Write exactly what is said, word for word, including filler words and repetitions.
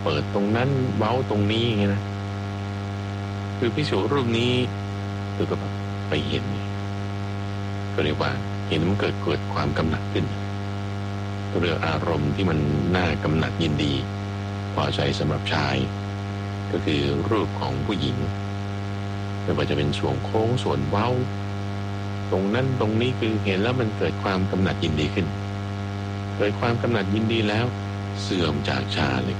เปิดตรงนั้นเว้าตรงนี้อย่างเงี้ยนะคือภิกษุรูปนี้คือก็แบบไปเห็นก็เรียกว่าเห็นมันเกิดเกิดความกำหนัดขึ้นเรื่องอารมณ์ที่มันน่ากำหนัดยินดีพอใจสำหรับชายก็คือรูปของผู้หญิงไม่ว่าจะเป็นส่วนโค้งส่วนเว้าตรงนั้นตรงนี้คือเห็นแล้วมันเกิดความกำหนัดยินดีขึ้นเกิดความกำหนัดยินดีแล้วเสื่อมจากฌานเลย